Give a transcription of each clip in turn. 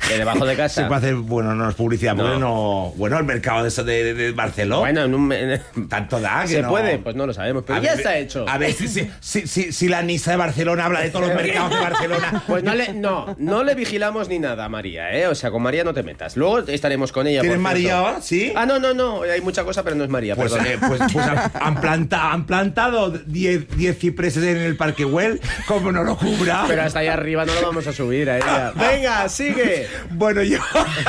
De debajo de casa. Se puede hacer, bueno, no es publicidad, porque no. Bueno, el mercado de Barcelona. Bueno, tanto da que ¿se no. puede? Pues no lo sabemos, pero ya está hecho. A ver si la Nisa de Barcelona habla de todos los mercados de Barcelona. Pues no le vigilamos ni nada a María, ¿eh? O sea, con María no te metas. Luego estaremos con ella. ¿Tienes María ahora? ¿Sí? Ah, no, hay mucha cosa, pero no es María. Pues han plantado 10 cipreses en el Parque Güell, como no lo cubra. Pero hasta allá arriba no lo vamos a subir a ella. Venga, sigue. Bueno, yo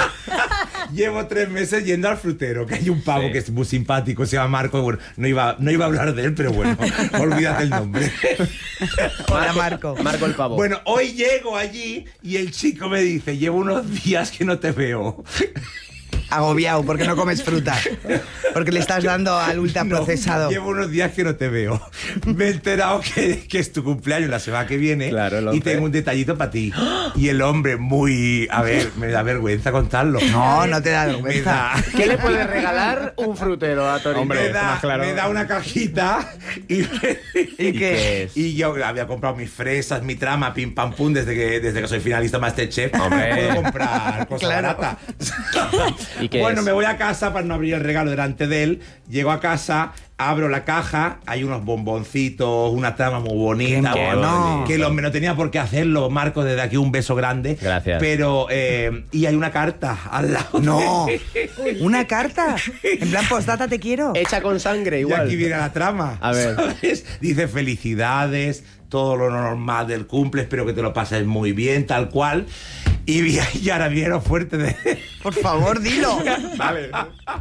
llevo 3 meses yendo al frutero, que hay un pavo que es muy simpático, se llama Marco. Bueno, no iba a hablar de él, pero bueno, olvídate el nombre. Hola, Marco. Marco el pavo. Bueno, hoy llego allí y el chico me dice, llevo unos días que no te veo. Agobiado porque no comes fruta. Porque le estás dando al ultraprocesado. No, llevo unos días que no te veo. Me he enterado que es tu cumpleaños la semana que viene. Claro, y tengo un detallito para ti. Y el hombre muy... A ver, me da vergüenza contarlo. No te da vergüenza. ¿Qué le puede regalar un frutero a Torito? Hombre, me da una cajita y qué es? Y yo había comprado mis fresas, mi trama, pim pam pum, desde que soy finalista Masterchef. Hombre. Puedo comprar cosas baratas. ¿Y qué Bueno, es? me voy a casa para no abrir el regalo delante de él. Llego a casa, abro la caja, hay unos bomboncitos, una trama muy bonita. Qué bonito. Que el hombre no tenía por qué hacerlo, Marco, desde aquí un beso grande. Gracias. Pero, y hay una carta al lado. No, ¿una carta? En plan, postdata, te quiero. Hecha con sangre, Y igual. aquí viene la trama. A ver. ¿Sabes? Dice felicidades, todo lo normal del cumple, espero que te lo pases muy bien, tal cual. Y ahora viene lo fuerte de... Por favor, dilo. Vale.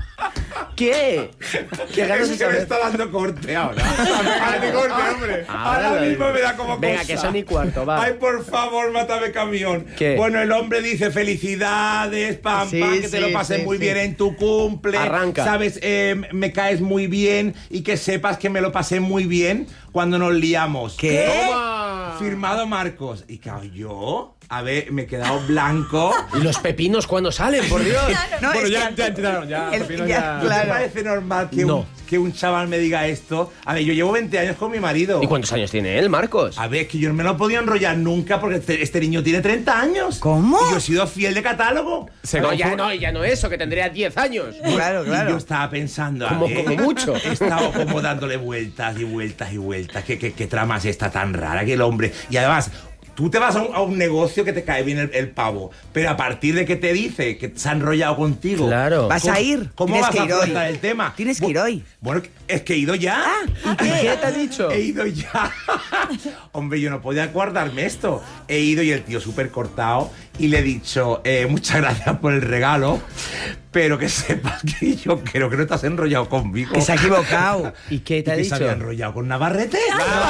¿Qué? ¿Qué ganas de Es que me saber? está dando corte ahora. Dame corte, hombre. Ahora mismo me da como Venga, cosa. que son y cuarto, va. Ay, por favor, mátame camión. ¿Qué? Bueno, el hombre dice felicidades, pam, Sí, pam, que te lo sí, pases sí, muy sí. bien en tu cumple. Arranca. Sabes, me caes muy bien y que sepas que me lo pasé muy bien cuando nos liamos. ¿Qué? ¡Toma! Firmado Marcos. Y claro, yo, a ver, me he quedado blanco. ¿Y los pepinos cuándo salen, por Dios? No, Bueno, es ya que- entraron, ya. el- al final ya, ya- ¿No te claro. parece normal que, No. que un chaval me diga esto? A ver, yo llevo 20 años con mi marido. ¿Y cuántos años tiene él, Marcos? A ver, es que yo no me lo podía enrollar nunca porque este niño tiene 30 años. ¿Cómo? Y yo he sido fiel de catálogo. No, ya no eso, que tendría 10 años. Y Claro, yo claro. estaba pensando, Como mucho. He estado como dándole vueltas y vueltas y vueltas. ¿Qué trama es esta tan rara que el hombre? Y además, tú te vas a un negocio que te cae bien el pavo, pero a partir de que te dice que se ha enrollado contigo... Claro. ¿Vas a ir? ¿Cómo Tienes vas que a ir hoy. afrontar el tema? Tienes que ir hoy. Bueno, es que he ido ya. ¿Y qué te ha dicho? He ido ya. Hombre, yo no podía guardarme esto. He ido y el tío súper cortado y le he dicho, muchas gracias por el regalo, pero que sepas que yo creo que no te has enrollado conmigo. Que se ha equivocado. ¿Y qué te ha que dicho? se había enrollado con Navarrete.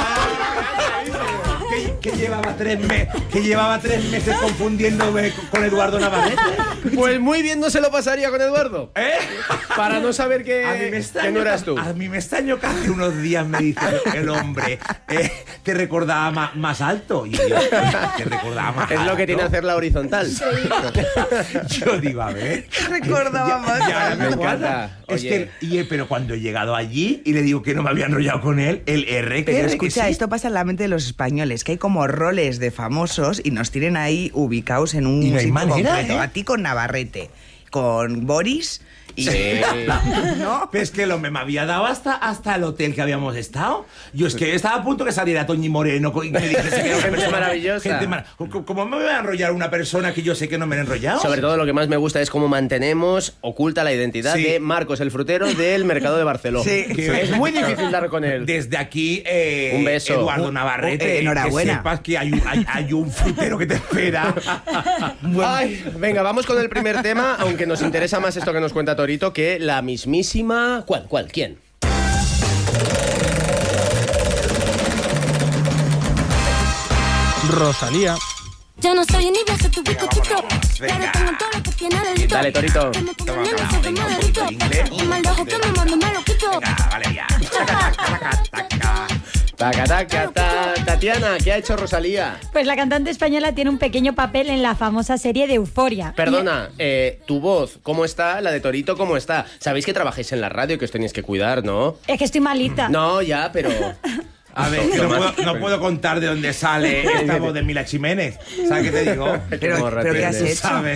Que llevaba 3 meses confundiéndome con Eduardo Navarrete. Pues muy bien no se lo pasaría con Eduardo. ¿Eh? Para no saber que no eras tú. A mí me extrañó que hace unos días me dice el hombre, te recordaba más alto. Y yo, te recordaba más Es alto. lo que tiene hacerla horizontal. Yo digo, a ver. Recordaba más Ya me alto. encanta. Es Oye. que, pero cuando he llegado allí y le digo que no me había enrollado con él, el R que Pero R, escucha, que sí. esto pasa en la mente de los españoles, que hay como roles de famosos y nos tienen ahí ubicados en un Y no hay sitio manera, concreto. ¿eh? A ti con Navarrete, con Boris y... Sí. ¿No? Pero es que el hombre me había dado hasta el hotel que habíamos estado. Yo es que estaba a punto que saliera Toñi Moreno y me dijese que era una Gente persona maravillosa. ¿Cómo me voy a enrollar una persona que yo sé que no me he enrollado? Sobre todo lo que más me gusta es cómo mantenemos oculta la identidad Sí. de Marcos el frutero del mercado de Barcelona. Sí. Es muy difícil dar con él. Desde aquí, Un beso. Eduardo Navarrete, enhorabuena. que sepas que hay un frutero que te espera. Ay, venga, vamos con el primer tema, aunque nos interesa más esto que nos cuenta Torito que la mismísima... ¿Cuál? ¿Quién? Rosalía. Yo no soy ni beso tu bizcochito, pero venga. tengo todo lo que tiene delito. Dale, Torito. Que me ponga Toma, nervioso, toma, que me venga, un delito. poquito de inglés. Y mal de ojo que me mando, me lo quito. Venga, vale, ya. Taca, taca, ta. Tatiana, ¿qué ha hecho Rosalía? Pues la cantante española tiene un pequeño papel en la famosa serie de Euforia. Perdona, tu voz, ¿cómo está? La de Torito, ¿cómo está? Sabéis que trabajáis en la radio y que os tenéis que cuidar, ¿no? Es que estoy malita. No, ya, pero... A ver, que no puedo contar de dónde sale esta voz de Mila Jiménez. ¿Sabes qué te digo? Pero morra ¿qué has tienes. hecho? ¿Sabes?